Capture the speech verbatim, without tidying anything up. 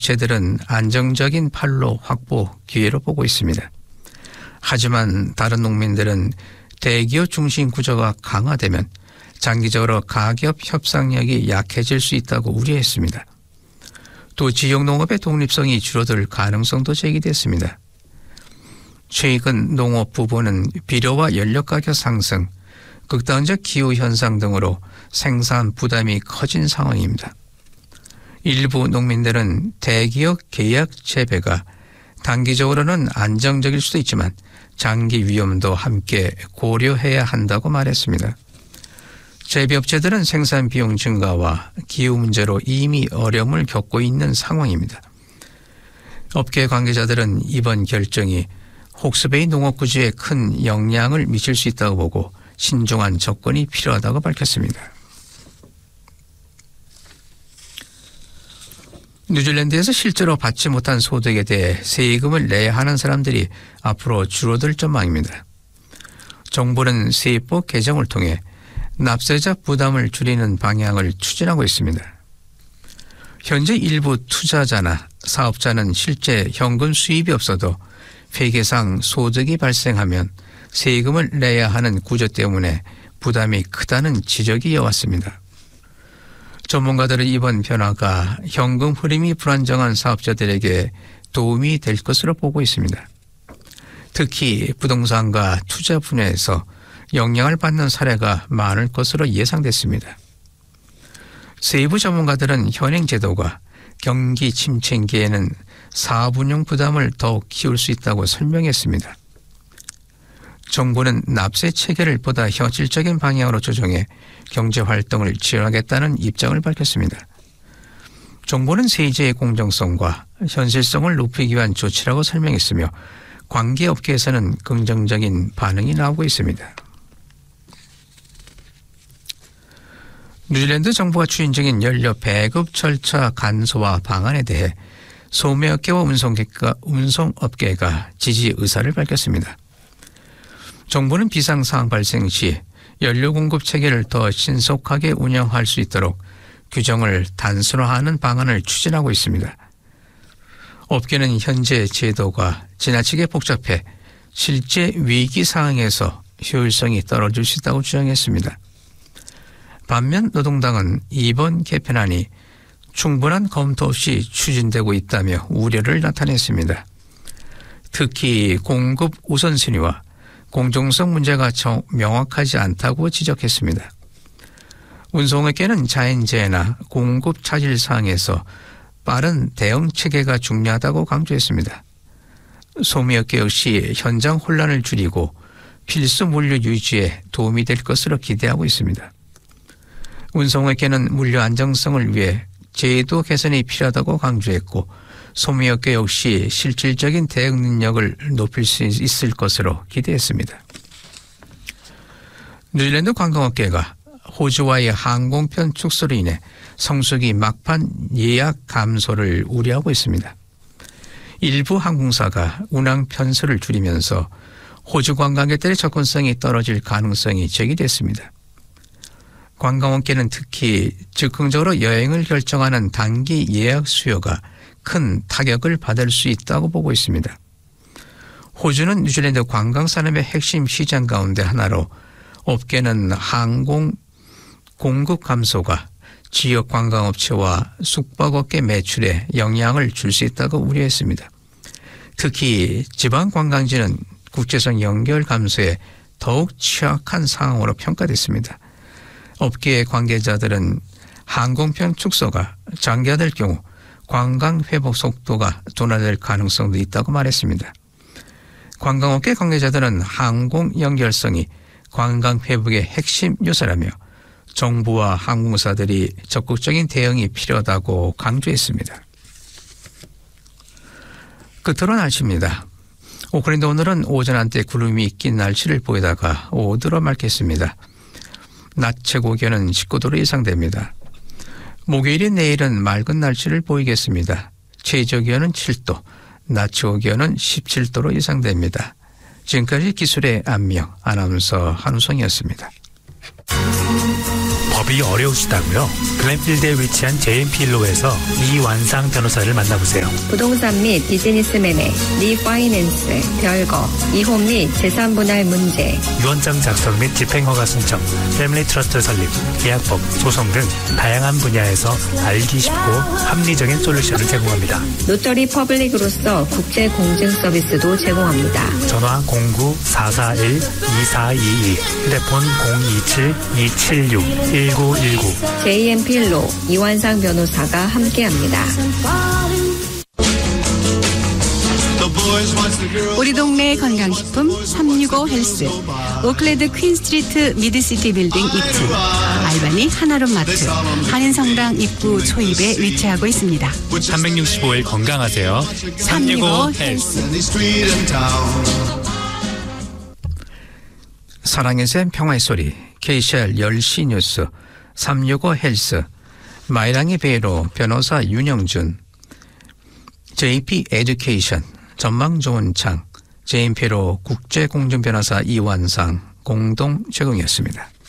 업체들은 안정적인 판로 확보 기회로 보고 있습니다. 하지만 다른 농민들은 대기업 중심 구조가 강화되면 장기적으로 가격 협상력이 약해질 수 있다고 우려했습니다. 또 지역농업의 독립성이 줄어들 가능성도 제기됐습니다. 최근 농업 부분은 비료와 연료 가격 상승, 극단적 기후현상 등으로 생산 부담이 커진 상황입니다. 일부 농민들은 대기업 계약 재배가 단기적으로는 안정적일 수도 있지만 장기 위험도 함께 고려해야 한다고 말했습니다. 재배업체들은 생산 비용 증가와 기후 문제로 이미 어려움을 겪고 있는 상황입니다. 업계 관계자들은 이번 결정이 혹스베이 농업 구조에 큰 영향을 미칠 수 있다고 보고 신중한 접근이 필요하다고 밝혔습니다. 뉴질랜드에서 실제로 받지 못한 소득에 대해 세금을 내야 하는 사람들이 앞으로 줄어들 전망입니다. 정부는 세법 개정을 통해 납세자 부담을 줄이는 방향을 추진하고 있습니다. 현재 일부 투자자나 사업자는 실제 현금 수입이 없어도 회계상 소득이 발생하면 세금을 내야 하는 구조 때문에 부담이 크다는 지적이 이어왔습니다. 전문가들은 이번 변화가 현금 흐름이 불안정한 사업자들에게 도움이 될 것으로 보고 있습니다. 특히 부동산과 투자 분야에서 영향을 받는 사례가 많을 것으로 예상됐습니다. 세부 전문가들은 현행 제도가 경기 침체기에는 사업 운영 부담을 더욱 키울 수 있다고 설명했습니다. 정부는 납세 체계를 보다 현실적인 방향으로 조정해 경제활동을 지원하겠다는 입장을 밝혔습니다. 정부는 세제의 공정성과 현실성을 높이기 위한 조치라고 설명했으며 관계업계에서는 긍정적인 반응이 나오고 있습니다. 뉴질랜드 정부가 추진 중인 연료 배급 절차 간소화 방안에 대해 소매업계와 운송업계가, 운송업계가 지지 의사를 밝혔습니다. 정부는 비상상황 발생 시 연료 공급 체계를 더 신속하게 운영할 수 있도록 규정을 단순화하는 방안을 추진하고 있습니다. 업계는 현재 제도가 지나치게 복잡해 실제 위기 상황에서 효율성이 떨어질 수 있다고 주장했습니다. 반면 노동당은 이번 개편안이 충분한 검토 없이 추진되고 있다며 우려를 나타냈습니다. 특히 공급 우선순위와 공정성 문제가 명확하지 않다고 지적했습니다. 운송업계는 자연재해나 공급 차질 사항에서 빠른 대응 체계가 중요하다고 강조했습니다. 소매업계 역시 현장 혼란을 줄이고 필수 물류 유지에 도움이 될 것으로 기대하고 있습니다. 운송업계는 물류 안정성을 위해 제도 개선이 필요하다고 강조했고 소매업계 역시 실질적인 대응 능력을 높일 수 있을 것으로 기대했습니다. 뉴질랜드 관광업계가 호주와의 항공편 축소로 인해 성수기 막판 예약 감소를 우려하고 있습니다. 일부 항공사가 운항 편수를 줄이면서 호주 관광객들의 접근성이 떨어질 가능성이 제기됐습니다. 관광업계는 특히 즉흥적으로 여행을 결정하는 단기 예약 수요가 큰 타격을 받을 수 있다고 보고 있습니다. 호주는 뉴질랜드 관광산업의 핵심 시장 가운데 하나로 업계는 항공 공급 감소가 지역 관광업체와 숙박업계 매출에 영향을 줄 수 있다고 우려했습니다. 특히 지방관광지는 국제선 연결 감소에 더욱 취약한 상황으로 평가됐습니다. 업계 관계자들은 항공편 축소가 장기화될 경우 관광 회복 속도가 둔화될 가능성도 있다고 말했습니다. 관광업계 관계자들은 항공 연결성이 관광 회복의 핵심 요소라며 정부와 항공사들이 적극적인 대응이 필요하다고 강조했습니다. 끝으로 날씨입니다. 오클랜드 오늘은 오전 한때 구름이 낀 날씨를 보이다가 오후로 맑겠습니다. 낮 최고 기온은 십구 도로 예상됩니다. 목요일인 내일은 맑은 날씨를 보이겠습니다. 최저 기온은 칠 도, 낮 최고 기온은 십칠 도로 예상됩니다. 지금까지 기술의 안녕 아나운서 한우성이었습니다. 구입이 어려우시다고요? 글렌필드에 위치한 제이엠필로에서 이완상 변호사를 만나보세요. 부동산 및 비즈니스 매매, 리파이낸스, 별거, 이혼 및 재산 분할 문제, 유언장 작성 및 집행허가 신청, 패밀리 트러스트 설립, 계약법, 소송 등 다양한 분야에서 알기 쉽고 합리적인 솔루션을 제공합니다. 노터리 퍼블릭으로서 국제 공증 서비스도 제공합니다. 전화 공구 사사일 이사이이, 휴대폰 공이칠 이칠육 일구일구. 제이엠필로 이완상 변호사가 함께합니다. 우리 동네 건강식품 삼육오 헬스, 오클레드 퀸스트리트 미드시티 빌딩 이 층, 알바니 하나룸 마트, 한인성당 입구 초입에 위치하고 있습니다. 삼백육십오 일 건강하세요. 삼육오 헬스. 사랑의 샘 평화의 소리 케이씨알 열 시 뉴스 삼육오 헬스 마이랑이 베이로 변호사 윤영준 제이피 에듀케이션 전망 좋은 창 제이엠피로 국제공정변호사 이완상 공동 제공이었습니다.